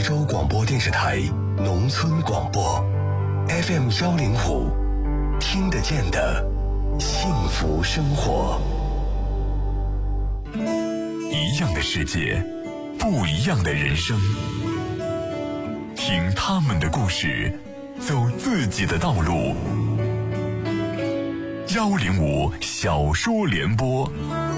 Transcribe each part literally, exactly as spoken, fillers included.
州广播电视台农村广播 F M 幺零五，听得见的幸福生活。 一样的世界，不一样的人生。听他们的故事，走自己的道路。幺零五小说联播，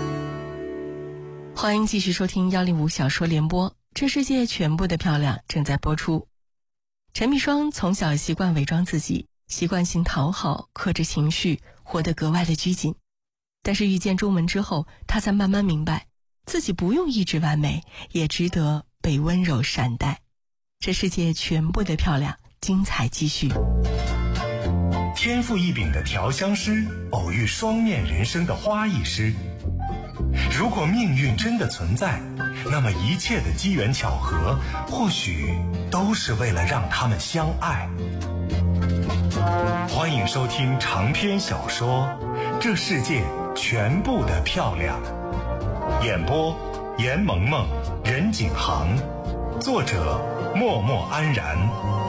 欢迎继续收听幺零五小说联播。这世界全部的漂亮正在播出。陈蜜霜从小习惯伪装自己，习惯性讨好，克制情绪，活得格外的拘谨。但是遇见钟文之后，她才慢慢明白，自己不用一直完美，也值得被温柔善待。这世界全部的漂亮，精彩继续。 天赋异禀的调香师偶遇双面人生的花艺师。如果命运真的存在，那么一切的机缘巧合或许都是为了让他们相爱。欢迎收听长篇小说《这世界全部的漂亮》，演播严萌萌、任景航，作者默默安然。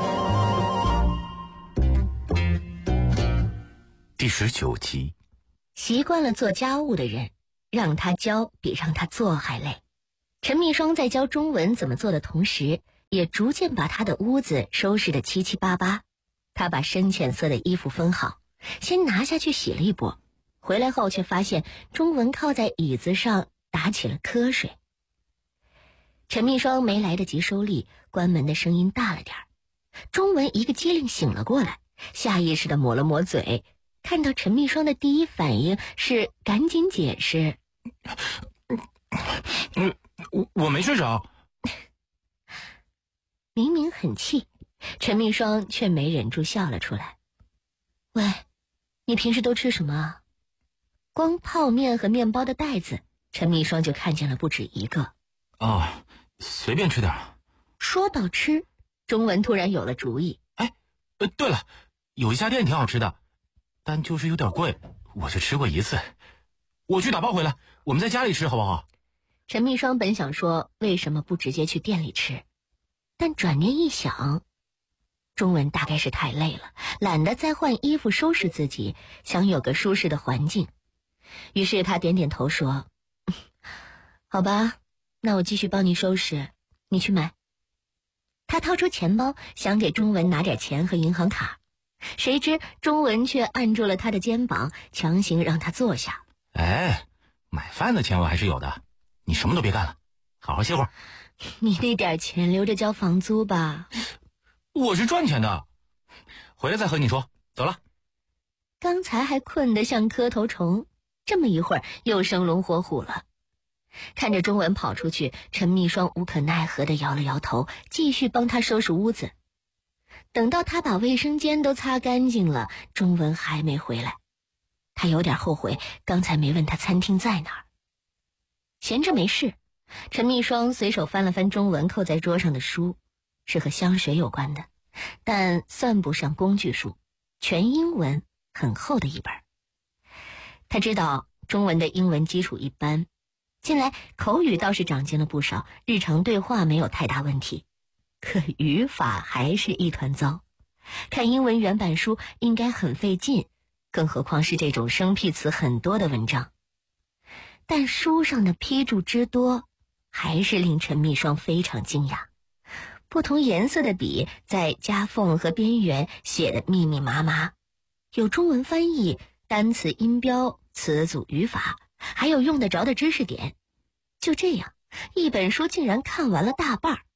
第十九集。 习惯了做家务的人，让他教比让他做还累。陈蜜霜在教钟文怎么做的同时，也逐渐把他的屋子收拾得七七八八。他把深浅色的衣服分好，先拿下去洗了一波，回来后却发现钟文靠在椅子上打起了瞌睡。陈蜜霜没来得及收力，关门的声音大了点儿。钟文一个机灵醒了过来，下意识地抹了抹嘴，看到陈蜜霜的第一反应是赶紧解释： 嗯，我我没睡着。 明明很气，陈蜜霜却没忍住笑了出来。喂，你平时都吃什么啊？光泡面和面包的袋子，陈蜜霜就看见了不止一个。 哦，随便吃点。 说到吃，钟文突然有了主意。 哎，呃，对了，有一家店挺好吃的，但就是有点贵，我就吃过一次。我去打包回来，我们在家里吃好不好？ 陈蜜霜本想说为什么不直接去店里吃，但转念一想，钟文大概是太累了，懒得再换衣服收拾自己，想有个舒适的环境。于是他点点头说：好吧，那我继续帮你收拾，你去买。他掏出钱包，想给钟文拿点钱和银行卡，谁知钟文却按住了他的肩膀，强行让他坐下。 哎，买饭的钱我还是有的，你什么都别干了，好好歇会儿。 你那点钱留着交房租吧。 我是赚钱的，回来再和你说。走了。 刚才还困得像磕头虫，这么一会儿又生龙活虎了。看着钟文跑出去，陈蜜霜无可奈何地摇了摇头，继续帮他收拾屋子。等到他把卫生间都擦干净了，钟文还没回来。他有点后悔刚才没问他餐厅在哪儿。闲着没事，陈蜜霜随手翻了翻钟文扣在桌上的书，是和香水有关的，但算不上工具书，全英文，很厚的一本。他知道钟文的英文基础一般，近来口语倒是长进了不少，日常对话没有太大问题，可语法还是一团糟。看英文原版书应该很费劲，更何况是这种生僻词很多的文章。但书上的批注之多，还是令陈蜜霜非常惊讶。不同颜色的笔在夹缝和边缘写得密密麻麻，有中文翻译、单词音标、词组语法，还有用得着的知识点。就这样，一本书竟然看完了大半儿。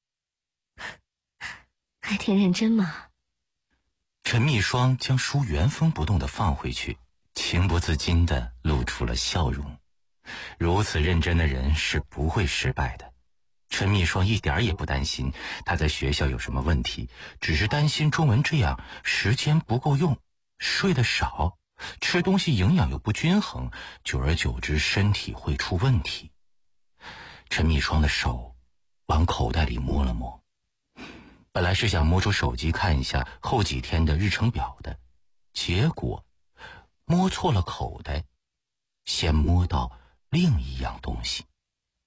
还挺认真嘛。 陈蜜霜将书原封不动地放回去，情不自禁地露出了笑容。如此认真的人是不会失败的。陈蜜霜一点也不担心他在学校有什么问题，只是担心钟文这样时间不够用，睡得少，吃东西营养又不均衡，久而久之身体会出问题。陈蜜霜的手往口袋里摸了摸，本来是想摸出手机看一下后几天的日程表的，结果摸错了口袋，先摸到另一样东西。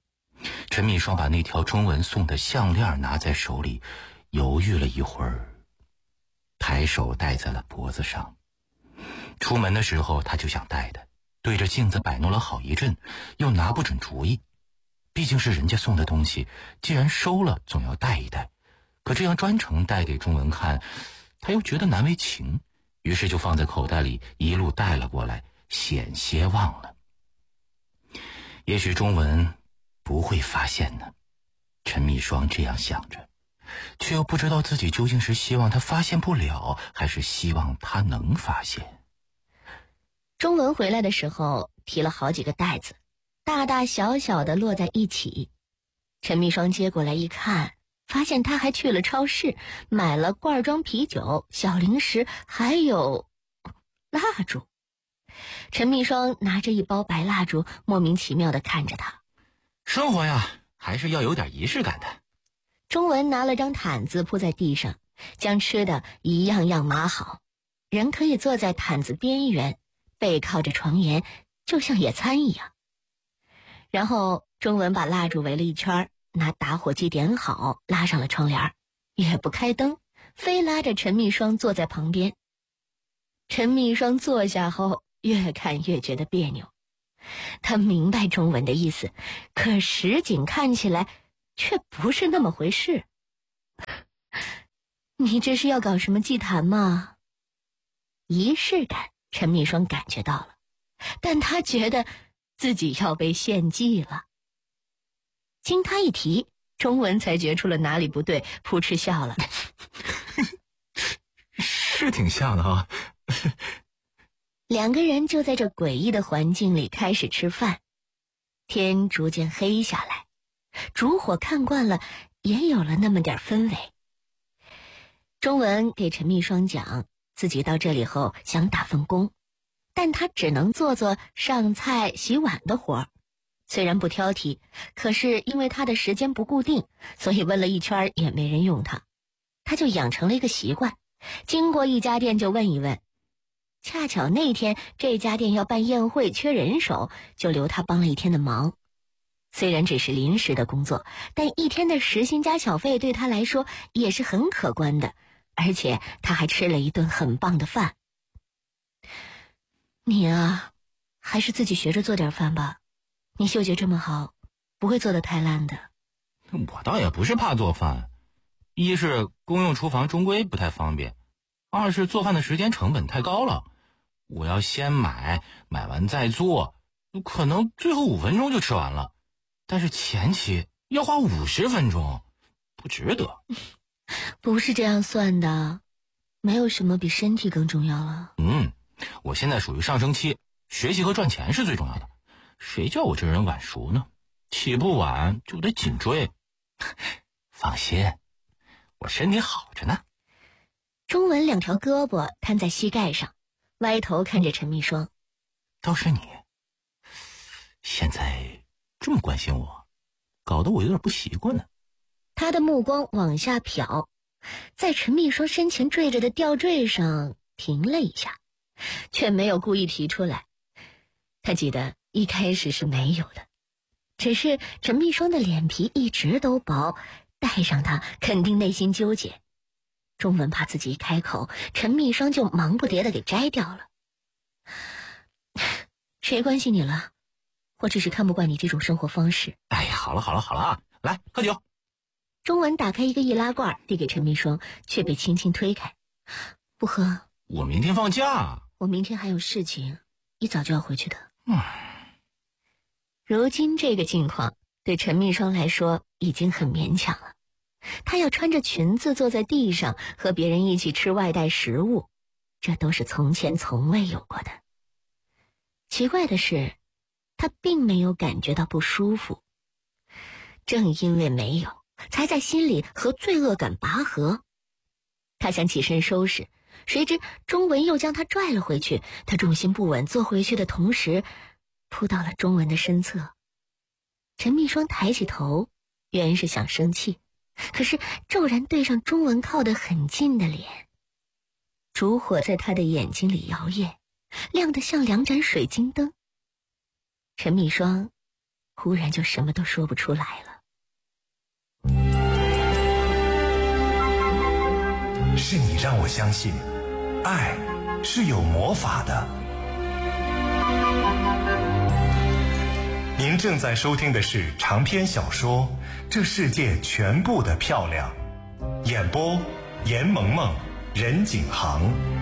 陈密双把那条钟文送的项链拿在手里，犹豫了一会儿，抬手戴在了脖子上。出门的时候他就想戴的，对着镜子摆弄了好一阵，又拿不准主意。毕竟是人家送的东西，既然收了，总要戴一戴。可这样专程带给钟文看，他又觉得难为情，于是就放在口袋里，一路带了过来，险些忘了。也许钟文不会发现呢，陈密双这样想着，却又不知道自己究竟是希望他发现不了，还是希望他能发现。 钟文回来的时候提了好几个袋子，大大小小的落在一起。陈密双接过来一看，发现他还去了超市，买了罐装啤酒、小零食，还有蜡烛。陈密双拿着一包白蜡烛，莫名其妙地看着他。 生活呀，还是要有点仪式感的。 钟文拿了张毯子铺在地上，将吃的一样样码好，人可以坐在毯子边缘，背靠着床沿，就像野餐一样。然后钟文把蜡烛围了一圈，拿打火机点好，拉上了窗帘，也不开灯，非拉着陈密双坐在旁边。陈密双坐下后，越看越觉得别扭。他明白钟文的意思，可实景看起来却不是那么回事。你这是要搞什么祭坛吗？仪式感，陈密双感觉到了，但他觉得自己要被献祭了。经他一提，钟文才觉出了哪里不对，扑哧笑了。 是挺像的啊。 两个人就在这诡异的环境里开始吃饭。天逐渐黑下来，烛火看惯了，也有了那么点氛围。钟文给陈密双讲，自己到这里后想打份工，但他只能做做上菜洗碗的活儿。虽然不挑剔，可是因为他的时间不固定，所以问了一圈也没人用他。他就养成了一个习惯，经过一家店就问一问。恰巧那天这家店要办宴会，缺人手，就留他帮了一天的忙。虽然只是临时的工作，但一天的时薪加小费对他来说也是很可观的，而且他还吃了一顿很棒的饭。你啊，还是自己学着做点饭吧，你嗅觉这么好，不会做得太烂的。 我倒也不是怕做饭，一是公用厨房终归不太方便，二是做饭的时间成本太高了。我要先买，买完再做，可能最后五分钟就吃完了，但是前期要花五十分钟，不值得。 不是这样算的，没有什么比身体更重要了。 嗯，我现在属于上升期，学习和赚钱是最重要的。谁叫我这人晚熟呢？起步晚就得紧追。放心，我身体好着呢。 钟文两条胳膊摊在膝盖上，歪头看着陈密双。 倒是你，现在这么关心我，搞得我有点不习惯呢。 他的目光往下瞟，在陈密双身前坠着的吊坠上停了一下，却没有故意提出来。他记得一开始是没有的，只是陈密双的脸皮一直都薄，戴上它肯定内心纠结。钟文怕自己一开口，陈密双就忙不迭地给摘掉了。谁关心你了？我只是看不惯你这种生活方式。 哎呀，好了好了好了啊，来喝酒。 钟文打开一个易拉罐递给陈密双，却被轻轻推开。不喝。 我明天放假。 我明天还有事情，一早就要回去的。 嗯。 如今这个境况对陈密双来说已经很勉强了。她要穿着裙子坐在地上和别人一起吃外带食物，这都是从前从未有过的。奇怪的是，她并没有感觉到不舒服。正因为没有，才在心里和罪恶感拔河。她想起身收拾，谁知钟文又将她拽了回去。她重心不稳，坐回去的同时扑到了钟文的身侧。陈密双抬起头，原是想生气，可是骤然对上钟文靠得很近的脸，烛火在他的眼睛里摇曳，亮得像两盏水晶灯。陈密双忽然就什么都说不出来了。 是你让我相信，爱是有魔法的。您正在收听的是长篇小说《这世界全部的漂亮》，演播严萌萌、任景航。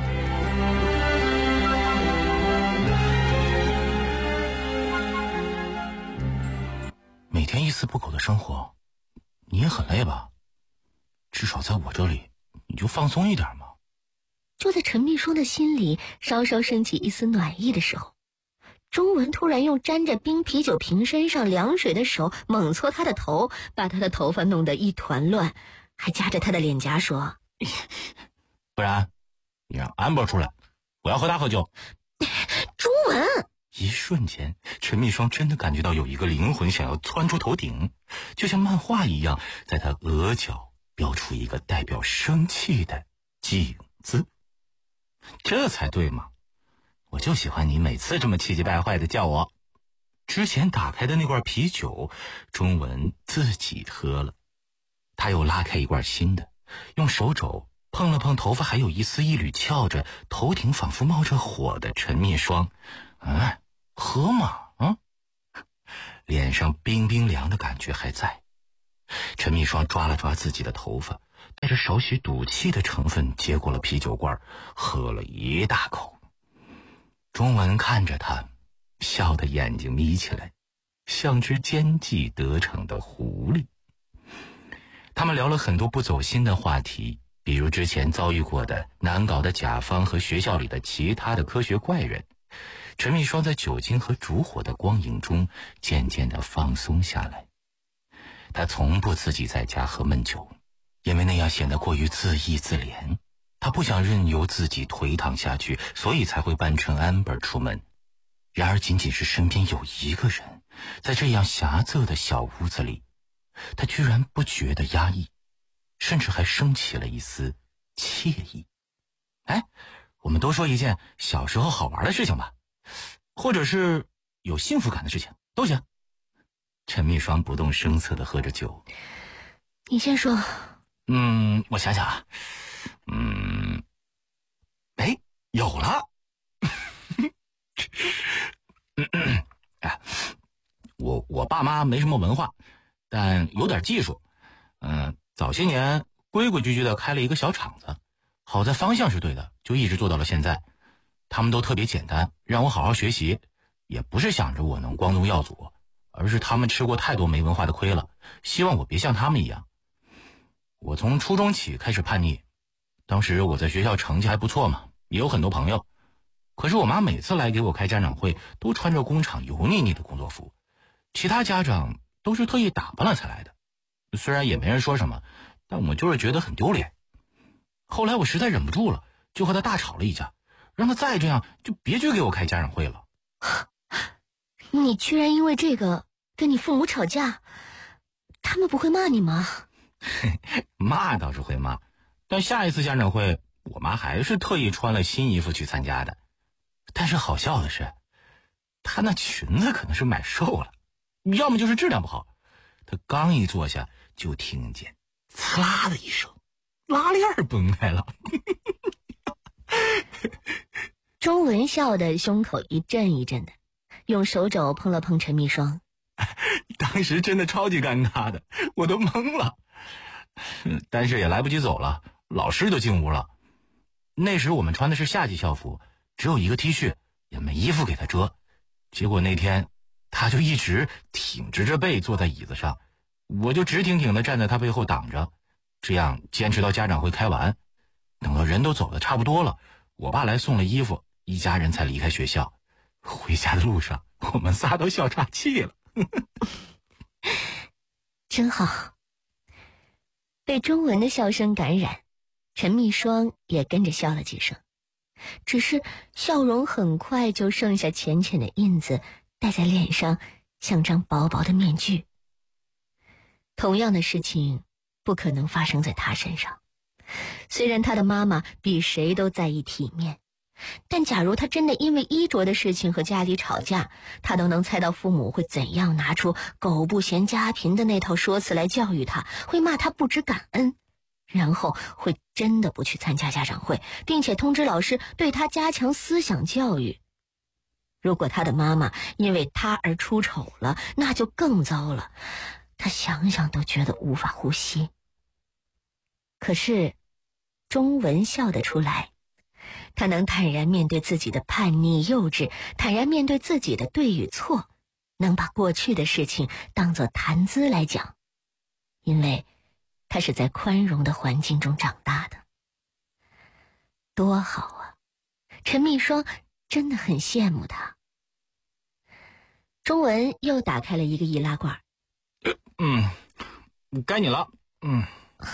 每天一丝不苟的生活，你也很累吧？至少在我这里，你就放松一点嘛。 就在陈秘书的心里稍稍升起一丝暖意的时候，钟文突然用沾着冰啤酒瓶身上凉水的手猛搓他的头，把他的头发弄得一团乱，还夹着他的脸颊说： 不然你让安博出来，我要和他喝酒。 钟文！ 一瞬间，陈秘霜真的感觉到有一个灵魂想要窜出头顶，就像漫画一样，在他额角标出一个代表生气的井字。这才对嘛，我就喜欢你每次这么气急败坏的叫我。之前打开的那罐啤酒，钟文自己喝了，他又拉开一罐新的，用手肘碰了碰头发还有一丝一缕翘着，头顶仿佛冒着火的陈秘霜。哎，喝嘛，啊！脸上冰冰凉的感觉还在。陈秘霜抓了抓自己的头发，带着少许赌气的成分接过了啤酒罐，喝了一大口。钟文看着他，笑得眼睛眯起来，像只奸计得逞的狐狸。他们聊了很多不走心的话题，比如之前遭遇过的难搞的甲方和学校里的其他的科学怪人。陈秘霜在酒精和烛火的光影中渐渐地放松下来。他从不自己在家喝闷酒，因为那样显得过于自意自怜。他不想任由自己颓唐下去，所以才会扮成 Amber 出门。然而仅仅是身边有一个人，在这样狭窄的小屋子里，他居然不觉得压抑，甚至还升起了一丝惬意。哎，我们都说一件小时候好玩的事情吧，或者是有幸福感的事情都行。陈秘霜不动声色地喝着酒。 你先说。 嗯，我想想啊，嗯，哎，有了。哎，我我爸妈没什么文化，但有点技术。嗯，早些年规规矩矩的开了一个小厂子，好在方向是对的，就一直做到了现在。他们都特别简单，让我好好学习，也不是想着我能光宗耀祖，而是他们吃过太多没文化的亏了，希望我别像他们一样。我从初中起开始叛逆，当时我在学校成绩还不错嘛，也有很多朋友。可是我妈每次来给我开家长会，都穿着工厂油腻腻的工作服，其他家长都是特意打扮了才来的。虽然也没人说什么，但我就是觉得很丢脸。后来我实在忍不住了，就和他大吵了一架，让他再这样就别去给我开家长会了。 你居然因为这个跟你父母吵架，他们不会骂你吗？ 骂倒是会骂，但下一次家长会，我妈还是特意穿了新衣服去参加的。但是好笑的是，她那裙子可能是买瘦了，要么就是质量不好。她刚一坐下，就听见刺啦的一声，拉链崩开了。 钟文笑的胸口一震一震的，用手肘碰了碰陈秘霜。 当时真的超级尴尬的，我都懵了。但是也来不及走了，老师就进屋了。那时我们穿的是夏季校服，只有一个 T 恤，也没衣服给他遮。结果那天他就一直挺直着背坐在椅子上，我就直挺挺地站在他背后挡着，这样坚持到家长会开完。等到人都走的差不多了，我爸来送了衣服，一家人才离开学校。回家的路上，我们仨都笑岔气了。 真好。被钟文的笑声感染，陈秘霜也跟着笑了几声，只是笑容很快就剩下浅浅的印子，戴在脸上像张薄薄的面具。同样的事情不可能发生在他身上。虽然他的妈妈比谁都在意体面， 但假如他真的因为衣着的事情和家里吵架，他都能猜到父母会怎样拿出狗不嫌家贫的那套说辞来教育他，会骂他不知感恩，然后会真的不去参加家长会，并且通知老师对他加强思想教育。如果他的妈妈因为他而出丑了，那就更糟了，他想想都觉得无法呼吸。可是钟文笑得出来，他能坦然面对自己的叛逆幼稚，坦然面对自己的对与错，能把过去的事情当作谈资来讲，因为他是在宽容的环境中长大的。多好啊，陈蜜霜真的很羡慕他。钟文又打开了一个易拉罐。 嗯，该你了。嗯，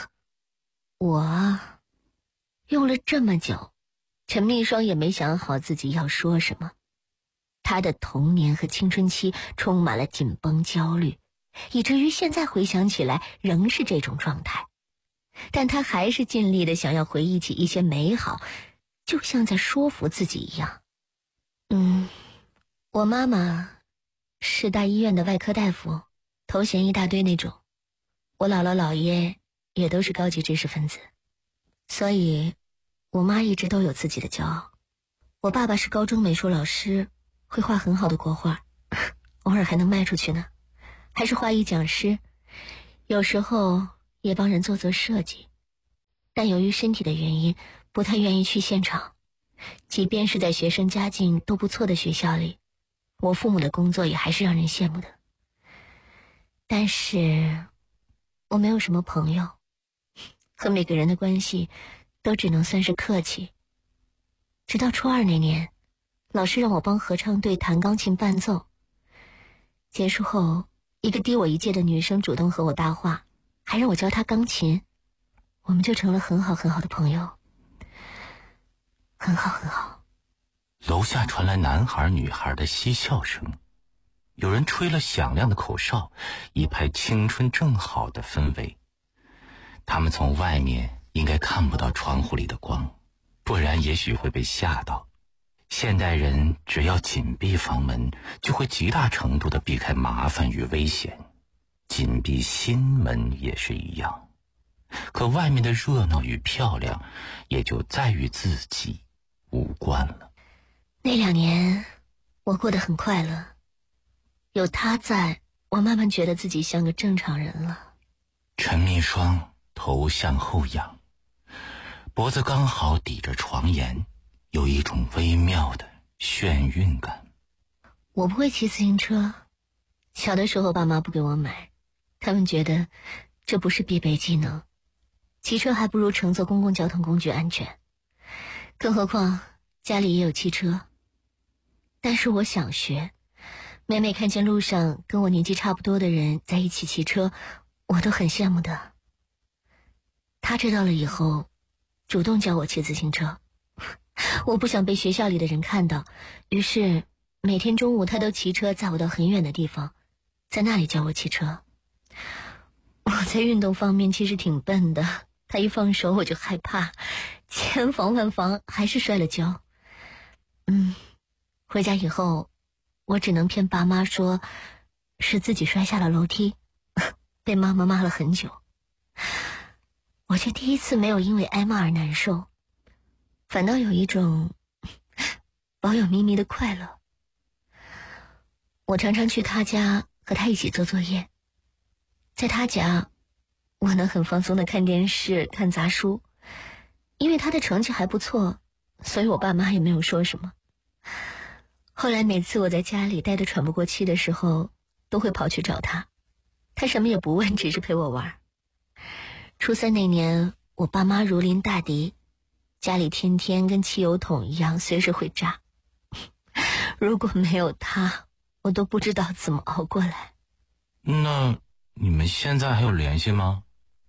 我用了这么久，陈蜜霜也没想好自己要说什么。她的童年和青春期充满了紧绷焦虑，以至于现在回想起来仍是这种状态。但她还是尽力的想要回忆起一些美好，就像在说服自己一样。嗯，我妈妈是大医院的外科大夫，头衔一大堆那种。我姥姥姥爷也都是高级知识分子，所以我妈一直都有自己的骄傲。我爸爸是高中美术老师，会画很好的国画，偶尔还能卖出去呢，还是画艺讲师，有时候也帮人做做设计。但由于身体的原因，不太愿意去现场。即便是在学生家境都不错的学校里，我父母的工作也还是让人羡慕的。但是我没有什么朋友，和每个人的关系都只能算是客气。直到初二那年，老师让我帮合唱队弹钢琴伴奏，结束后，一个低我一届的女生主动和我搭话，还让我教她钢琴，我们就成了很好很好的朋友，很好很好。 楼下传来男孩女孩的嬉笑声，有人吹了响亮的口哨，一派青春正好的氛围。他们从外面应该看不到窗户里的光，不然也许会被吓到。现代人只要紧闭房门，就会极大程度地避开麻烦与危险，紧闭心门也是一样。可外面的热闹与漂亮，也就再与自己无关了。 那两年我过得很快乐，有他在，我慢慢觉得自己像个正常人了。 陈蜜霜头向后仰，脖子刚好抵着床沿，有一种微妙的眩晕感。 我不会骑自行车，小的时候爸妈不给我买，他们觉得这不是必备技能，骑车还不如乘坐公共交通工具安全，更何况家里也有汽车。但是我想学，每每看见路上跟我年纪差不多的人在一起骑车，我都很羡慕的。他知道了以后，主动教我骑自行车。我不想被学校里的人看到，于是每天中午他都骑车载我到很远的地方，在那里教我骑车。我在运动方面其实挺笨的，他一放手我就害怕，千防万防还是摔了跤。嗯，回家以后我只能骗爸妈说是自己摔下了楼梯，被妈妈骂了很久。我却第一次没有因为挨骂而难受，反倒有一种保有秘密的快乐。我常常去他家和他一起做作业，在他家我能很放松地看电视看杂书，因为他的成绩还不错，所以我爸妈也没有说什么。后来每次我在家里待得喘不过气的时候，都会跑去找他，他什么也不问，只是陪我玩。初三那年，我爸妈如临大敌，家里天天跟汽油桶一样，随时会炸。如果没有他，我都不知道怎么熬过来。 那你们现在还有联系吗？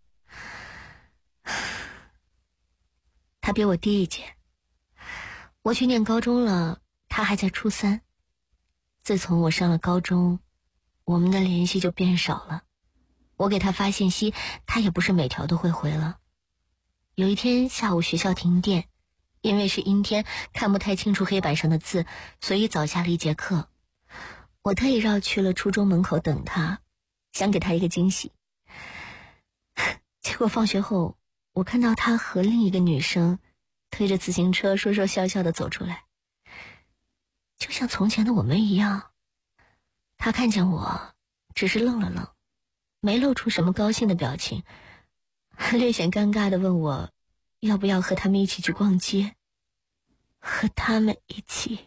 他比我低一届，我去念高中了，他还在初三。自从我上了高中，我们的联系就变少了。我给他发信息，他也不是每条都会回了。有一天下午学校停电， 因为是阴天，看不太清楚黑板上的字，所以早下了一节课。我特意绕去了初中门口等他，想给他一个惊喜。结果放学后，我看到他和另一个女生推着自行车说说笑笑地走出来，就像从前的我们一样。他看见我只是愣了愣，没露出什么高兴的表情，略显尴尬地问我要不要和他们一起去逛街。和他们一起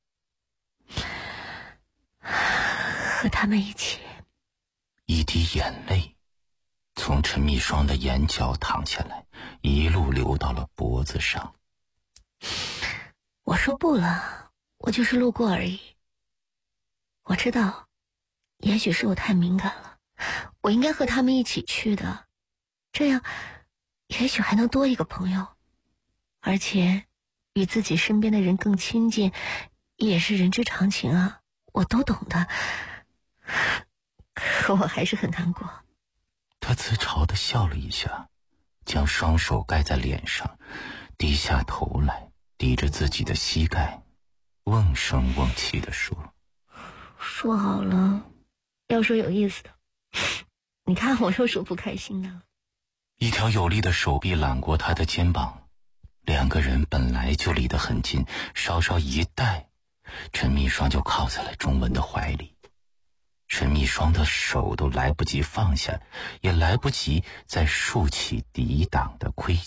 和他们一起一滴眼泪从陈密霜的眼角淌下来，一路流到了脖子上。 我说不了，我就是路过而已。我知道，也许是我太敏感了，我应该和他们一起去的，这样也许还能多一个朋友，而且与自己身边的人更亲近，也是人之常情啊，我都懂的。可我还是很难过。 他自嘲地笑了一下，将双手盖在脸上，低下头来，抵着自己的膝盖，瓮声瓮气地说： 说好了要说有意思的，你看我又说不开心的了。 一条有力的手臂揽过他的肩膀，两个人本来就离得很近，稍稍一带，陈密霜就靠在了钟文的怀里。陈密霜的手都来不及放下，也来不及再竖起抵挡的盔